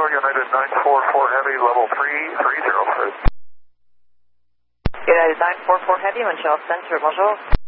bonjour, United 944 Heavy, level 330, sir. United 944 Heavy, Montreal Center, bonjour.